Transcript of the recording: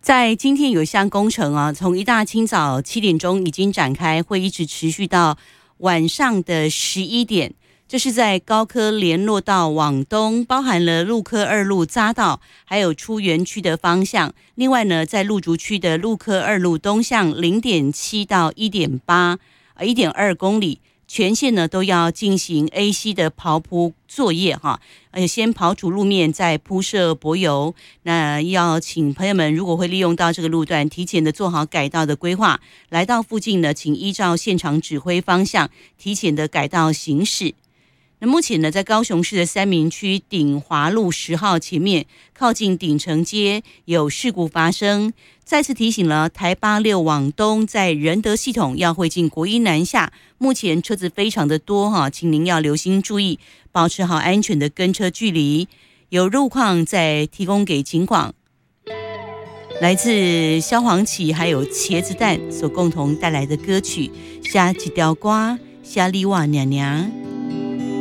在今天有一项工程啊，从一大清早7点钟已经展开，会一直持续到晚上的11点。这是在高科联络道往东，包含了陆科2路匝道，还有出园区的方向。另外呢，在路竹区的陆科2路东向0.7到1.2公里。全线呢都要进行 AC 的刨铺作业哈，先刨除路面，再铺设柏油。那要请朋友们，如果会利用到这个路段，提前的做好改道的规划。来到附近呢，请依照现场指挥方向，提前的改道行驶。那目前呢，在高雄市的三民区鼎华路10号前面，靠近鼎城街有事故发生。再次提醒了台86往东，在仁德系统要汇进国一南下，目前车子非常的多哈，请您要留心注意，保持好安全的跟车距离。有路况再提供给警广。来自萧煌奇还有茄子蛋所共同带来的歌曲《下几条瓜下里哇娘娘》。